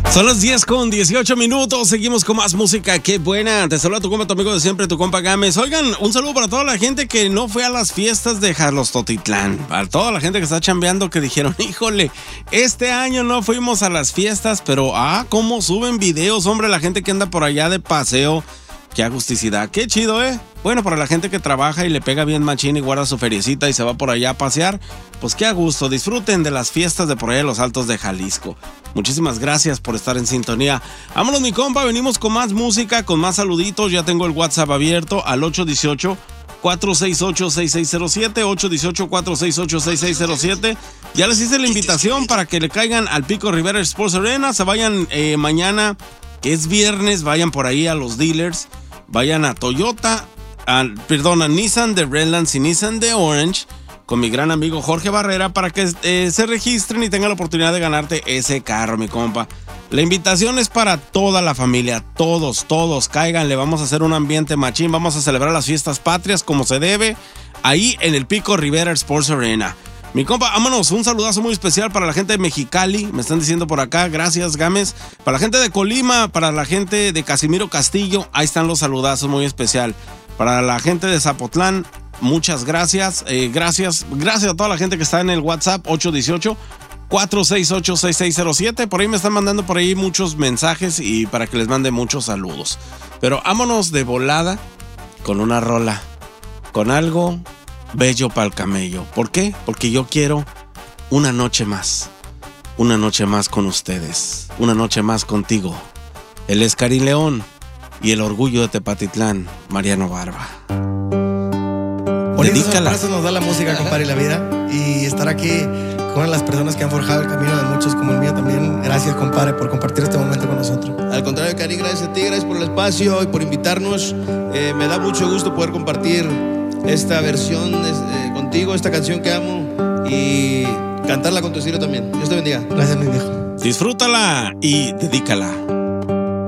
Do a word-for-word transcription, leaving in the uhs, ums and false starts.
Son las diez con dieciocho minutos, seguimos con más música, qué buena. Te saluda tu compa, tu amigo de siempre, tu compa Gámez. Oigan, un saludo para toda la gente que no fue a las fiestas de Jalostotitlán. Para toda la gente que está chambeando, que dijeron, híjole, este año no fuimos a las fiestas, pero ah, cómo suben videos, hombre, la gente que anda por allá de paseo. Qué agusticidad, qué chido, ¿eh? Bueno, para la gente que trabaja y le pega bien machín y guarda su feriecita y se va por allá a pasear, pues qué a gusto, disfruten de las fiestas de por allá de los Altos de Jalisco. Muchísimas gracias por estar en sintonía. Vámonos, mi compa, venimos con más música, con más saluditos. Ya tengo el WhatsApp abierto al ocho uno ocho, cuatro seis ocho, seis seis cero siete, ocho uno ocho, cuatro seis ocho, seis seis cero siete. Ya les hice la invitación para que le caigan al Pico Rivera Sports Arena, se vayan eh, mañana, que es viernes, vayan por ahí a los dealers, vayan a Toyota, a, perdón, a Nissan de Redlands y Nissan de Orange, con mi gran amigo Jorge Barrera, para que eh, se registren y tengan la oportunidad de ganarte ese carro, mi compa. La invitación es para toda la familia, todos, todos, cáiganle, vamos a hacer un ambiente machín, vamos a celebrar las fiestas patrias como se debe, ahí en el Pico Rivera Sports Arena. Mi compa, vámonos, un saludazo muy especial para la gente de Mexicali, me están diciendo por acá, gracias Gámez. Para la gente de Colima, para la gente de Casimiro Castillo, ahí están los saludazos muy especial. Para la gente de Zapotlán, muchas gracias, eh, gracias, gracias a toda la gente que está en el WhatsApp ocho uno ocho, cuatro seis ocho, seis seis cero siete, por ahí me están mandando por ahí muchos mensajes y para que les mande muchos saludos. Pero vámonos de volada con una rola, con algo bello para el camello. ¿Por qué? Porque yo quiero una noche más, una noche más con ustedes, una noche más contigo. Él es Karim León y el orgullo de Tepatitlán, Mariano Barba. Dedícala. Eso nos da la música, compadre, y la vida. Y estar aquí con las personas que han forjado el camino de muchos como el mío también. Gracias, compadre, por compartir este momento con nosotros. Al contrario, Karim, gracias a ti, gracias por el espacio y por invitarnos. Eh, me da mucho gusto poder compartir esta versión eh, contigo, esta canción que amo, y cantarla con tu estilo también. Dios te bendiga. Gracias, mi viejo. Disfrútala y dedícala.